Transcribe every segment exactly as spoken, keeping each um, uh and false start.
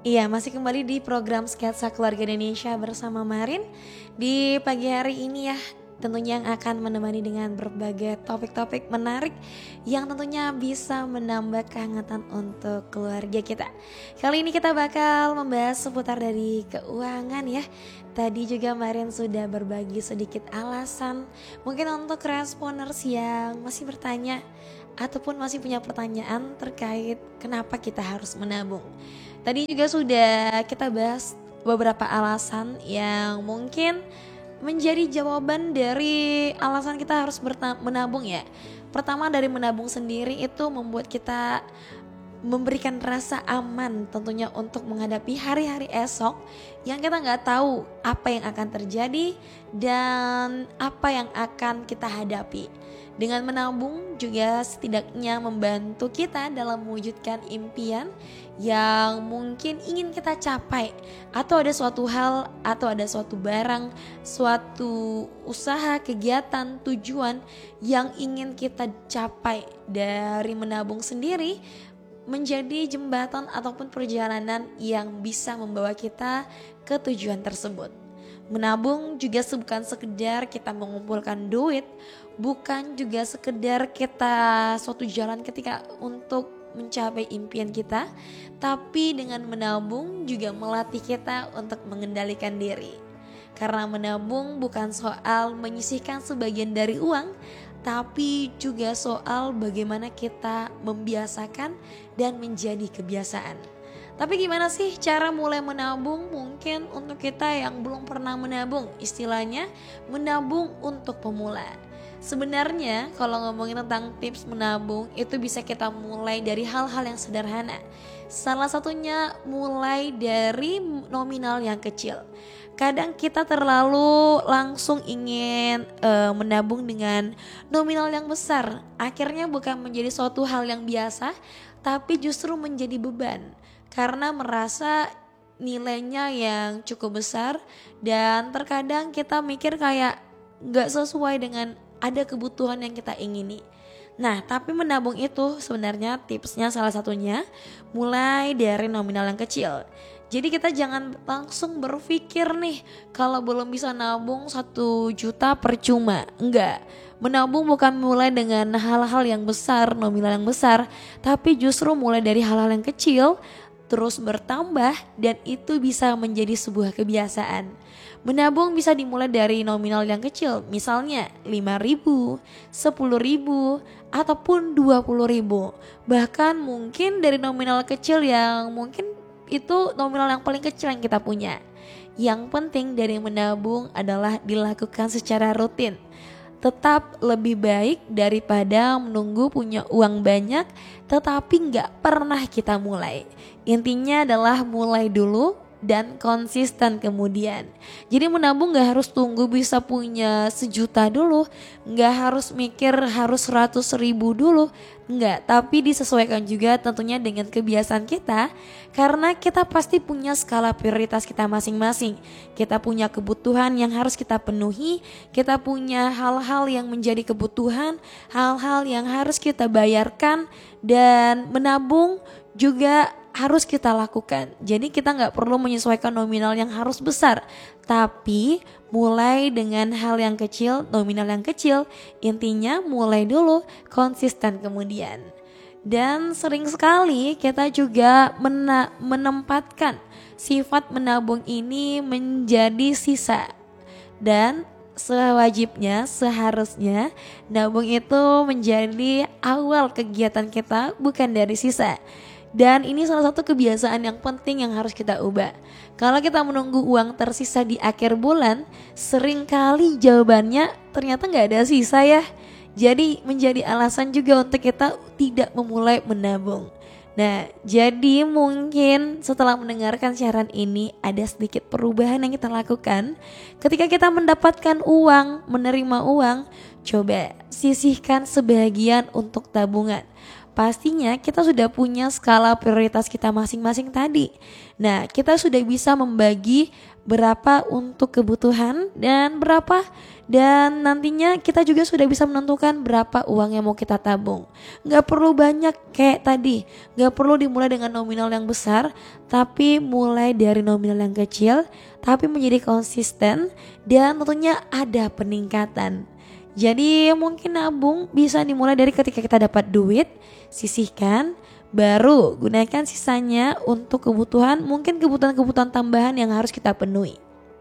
Iya, masih kembali di program Sketsa Keluarga Indonesia bersama Marin. Di pagi hari ini ya, tentunya yang akan menemani dengan berbagai topik-topik menarik yang tentunya bisa menambah kehangatan untuk keluarga kita. Kali ini kita bakal membahas seputar dari keuangan ya. Tadi juga Marin sudah berbagi sedikit alasan mungkin untuk responers yang masih bertanya ataupun masih punya pertanyaan terkait kenapa kita harus menabung. Tadi juga sudah kita bahas beberapa alasan yang mungkin menjadi jawaban dari alasan kita harus berta- menabung ya. Pertama, dari menabung sendiri itu membuat kita memberikan rasa aman tentunya untuk menghadapi hari-hari esok yang kita nggak tahu apa yang akan terjadi dan apa yang akan kita hadapi. Dengan menabung juga setidaknya membantu kita dalam mewujudkan impian yang mungkin ingin kita capai, atau ada suatu hal atau ada suatu barang, suatu usaha, kegiatan, tujuan yang ingin kita capai. Dari menabung sendiri menjadi jembatan ataupun perjalanan yang bisa membawa kita ke tujuan tersebut. Menabung juga bukan sekedar kita mengumpulkan duit, bukan juga sekedar kita suatu jalan ketika untuk mencapai impian kita, tapi dengan menabung juga melatih kita untuk mengendalikan diri. Karena menabung bukan soal menyisihkan sebagian dari uang, tapi juga soal bagaimana kita membiasakan dan menjadi kebiasaan. Tapi gimana sih cara mulai menabung? Mungkin untuk kita yang belum pernah menabung, istilahnya menabung untuk pemula. Sebenarnya kalau ngomongin tentang tips menabung, itu bisa kita mulai dari hal-hal yang sederhana. Salah satunya mulai dari nominal yang kecil. Kadang kita terlalu langsung ingin e, menabung dengan nominal yang besar. Akhirnya bukan menjadi suatu hal yang biasa, tapi justru menjadi beban. Karena merasa nilainya yang cukup besar dan terkadang kita mikir kayak gak sesuai dengan ada kebutuhan yang kita ingini. Nah, tapi menabung itu sebenarnya tipsnya salah satunya mulai dari nominal yang kecil. Jadi kita jangan langsung berpikir nih kalau belum bisa nabung satu juta percuma. Enggak, menabung bukan mulai dengan hal-hal yang besar, nominal yang besar, tapi justru mulai dari hal-hal yang kecil terus bertambah dan itu bisa menjadi sebuah kebiasaan. Menabung bisa dimulai dari nominal yang kecil, misalnya lima ribu, sepuluh ribu, ataupun dua puluh ribu. Bahkan mungkin dari nominal kecil yang mungkin itu nominal yang paling kecil yang kita punya. Yang penting dari menabung adalah dilakukan secara rutin. Tetap lebih baik daripada menunggu punya uang banyak tetapi gak pernah kita mulai. Intinya adalah mulai dulu dan konsisten kemudian. Jadi menabung gak harus tunggu bisa punya sejuta dulu, gak harus mikir harus seratus ribu dulu, enggak. Tapi disesuaikan juga tentunya dengan kebiasaan kita, karena kita pasti punya skala prioritas kita masing-masing. Kita punya kebutuhan yang harus kita penuhi, kita punya hal-hal yang menjadi kebutuhan, hal-hal yang harus kita bayarkan, dan menabung juga harus kita lakukan. Jadi kita gak perlu menyesuaikan nominal yang harus besar, tapi mulai dengan hal yang kecil, nominal yang kecil. Intinya mulai dulu, konsisten kemudian. Dan sering sekali kita juga mena- menempatkan sifat menabung ini menjadi sisa. Dan sewajibnya, seharusnya nabung itu menjadi awal kegiatan kita, bukan dari sisa. Dan ini salah satu kebiasaan yang penting yang harus kita ubah. Kalau kita menunggu uang tersisa di akhir bulan, seringkali jawabannya ternyata gak ada sisa ya. Jadi menjadi alasan juga untuk kita tidak memulai menabung. Nah, jadi mungkin setelah mendengarkan siaran ini ada sedikit perubahan yang kita lakukan. Ketika kita mendapatkan uang, menerima uang, coba sisihkan sebagian untuk tabungan. pastinya kita sudah punya skala prioritas kita masing-masing tadi. Nah, kita sudah bisa membagi berapa untuk kebutuhan dan berapa, dan nantinya kita juga sudah bisa menentukan berapa uang yang mau kita tabung. Gak perlu banyak kayak tadi, gak perlu dimulai dengan nominal yang besar, tapi mulai dari nominal yang kecil, tapi menjadi konsisten dan tentunya ada peningkatan. Jadi mungkin nabung bisa dimulai dari ketika kita dapat duit, sisihkan, baru gunakan sisanya untuk kebutuhan, mungkin kebutuhan-kebutuhan tambahan yang harus kita penuhi.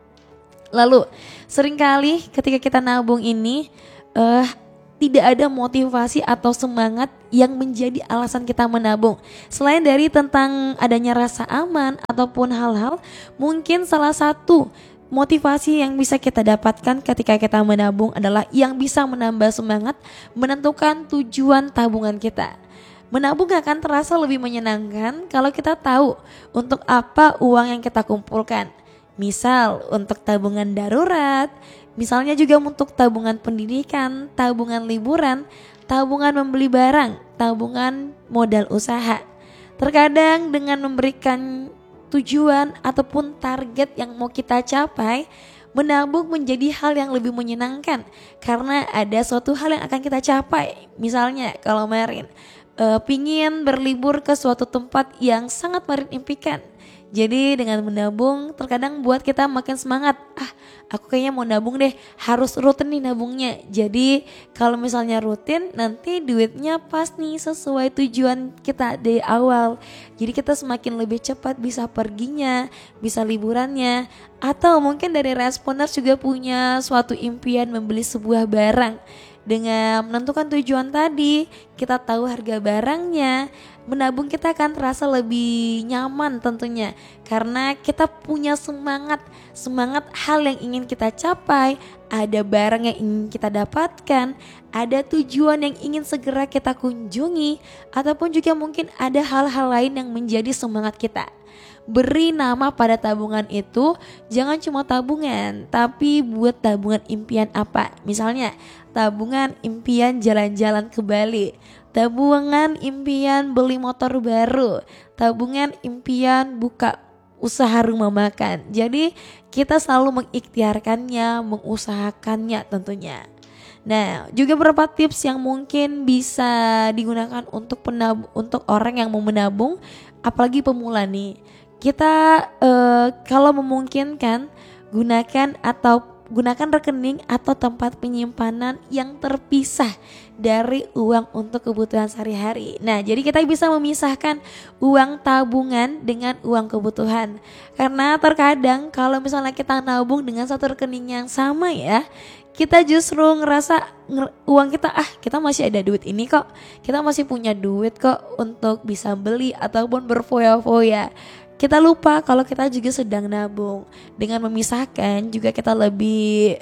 Lalu seringkali ketika kita nabung ini uh, tidak ada motivasi atau semangat yang menjadi alasan kita menabung. Selain dari tentang adanya rasa aman ataupun hal-hal, mungkin salah satu motivasi yang bisa kita dapatkan ketika kita menabung adalah yang bisa menambah semangat menentukan tujuan tabungan kita. Menabung akan terasa lebih menyenangkan kalau kita tahu untuk apa uang yang kita kumpulkan. Misal untuk tabungan darurat, misalnya juga untuk tabungan pendidikan, tabungan liburan, tabungan membeli barang, tabungan modal usaha. Terkadang dengan memberikan tujuan ataupun target yang mau kita capai, menabung menjadi hal yang lebih menyenangkan karena ada suatu hal yang akan kita capai. Misalnya kalau Marin uh, pingin berlibur ke suatu tempat yang sangat Marin impikan, jadi dengan menabung terkadang buat kita makin semangat. Ah, aku kayaknya mau nabung deh, harus rutin nih nabungnya. Jadi kalau misalnya rutin, nanti duitnya pas nih sesuai tujuan kita dari awal. Jadi kita semakin lebih cepat bisa perginya, bisa liburannya. Atau mungkin dari responers juga punya suatu impian membeli sebuah barang. Dengan menentukan tujuan tadi, kita tahu harga barangnya, menabung kita akan terasa lebih nyaman tentunya. Karena kita punya semangat, semangat hal yang ingin kita capai, ada barang yang ingin kita dapatkan, ada tujuan yang ingin segera kita kunjungi, ataupun juga mungkin ada hal-hal lain yang menjadi semangat kita. Beri nama pada tabungan itu, jangan cuma tabungan, tapi buat tabungan impian apa. Misalnya tabungan impian jalan-jalan ke Bali, tabungan impian beli motor baru, tabungan impian buka usaha rumah makan. Jadi kita selalu mengikhtiarkannya, mengusahakannya tentunya. Nah, juga beberapa tips yang mungkin bisa digunakan untuk penab- untuk orang yang mau menabung, apalagi pemula nih. Kita uh, kalau memungkinkan gunakan atau gunakan rekening atau tempat penyimpanan yang terpisah dari uang untuk kebutuhan sehari-hari. Nah, jadi kita bisa memisahkan uang tabungan dengan uang kebutuhan. Karena terkadang kalau misalnya kita nabung dengan satu rekening yang sama ya, kita justru ngerasa nger- uang kita ah kita masih ada duit ini kok, kita masih punya duit kok untuk bisa beli ataupun berfoya-foya. Kita lupa kalau kita juga sedang nabung. Dengan memisahkan juga kita lebih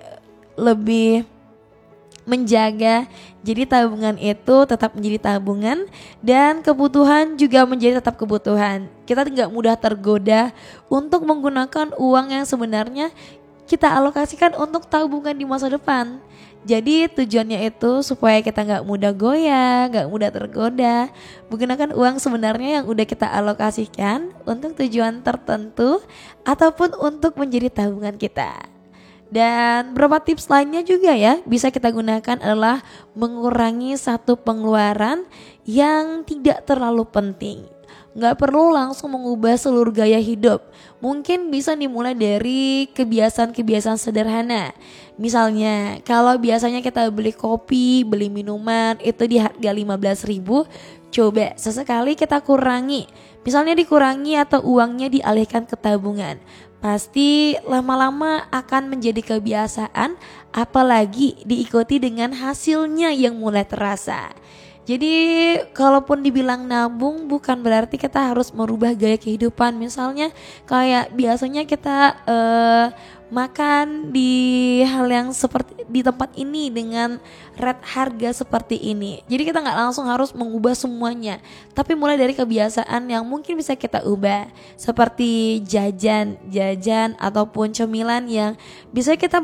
lebih menjaga, jadi tabungan itu tetap menjadi tabungan dan kebutuhan juga menjadi tetap kebutuhan. Kita tidak mudah tergoda untuk menggunakan uang yang sebenarnya kita alokasikan untuk tabungan di masa depan. Jadi tujuannya itu supaya kita gak mudah goyah, gak mudah tergoda, menggunakan uang sebenarnya yang udah kita alokasikan untuk tujuan tertentu ataupun untuk menjadi tabungan kita. Dan beberapa tips lainnya juga ya bisa kita gunakan adalah mengurangi satu pengeluaran yang tidak terlalu penting. Gak perlu langsung mengubah seluruh gaya hidup. Mungkin bisa dimulai dari kebiasaan-kebiasaan sederhana. Misalnya kalau biasanya kita beli kopi, beli minuman itu di harga lima belas ribu, coba sesekali kita kurangi. Misalnya dikurangi atau uangnya dialihkan ke tabungan. Pasti lama-lama akan menjadi kebiasaan, apalagi diikuti dengan hasilnya yang mulai terasa. Jadi kalaupun dibilang nabung bukan berarti kita harus merubah gaya kehidupan. Misalnya kayak biasanya kita uh, makan di hal yang seperti di tempat ini dengan rate harga seperti ini. Jadi kita gak langsung harus mengubah semuanya, tapi mulai dari kebiasaan yang mungkin bisa kita ubah. Seperti jajan, jajan ataupun cemilan yang bisa kita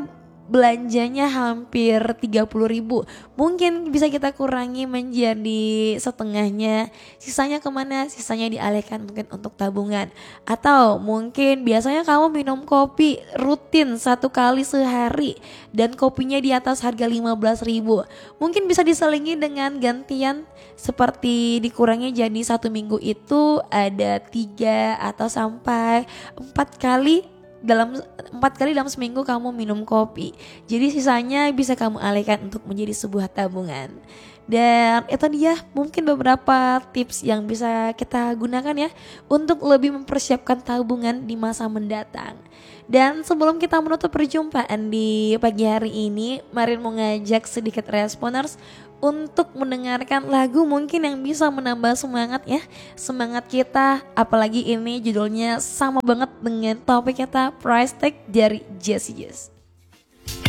belanjanya hampir tiga puluh ribu, mungkin bisa kita kurangi menjadi setengahnya, sisanya kemana? Sisanya dialihkan mungkin untuk tabungan. Atau mungkin biasanya kamu minum kopi rutin satu kali sehari dan kopinya di atas harga lima belas ribu, mungkin bisa diselingi dengan gantian seperti dikurangi jadi satu minggu itu ada tiga atau sampai empat kali dalam empat kali dalam seminggu kamu minum kopi. Jadi sisanya bisa kamu alihkan untuk menjadi sebuah tabungan. Dan itu dia mungkin beberapa tips yang bisa kita gunakan ya untuk lebih mempersiapkan tabungan di masa mendatang. Dan sebelum kita menutup perjumpaan di pagi hari ini, Marin mau ngajak sedikit responers untuk mendengarkan lagu mungkin yang bisa menambah semangat ya, semangat kita. Apalagi ini judulnya sama banget dengan topik kita, Price Tag dari Jessie J.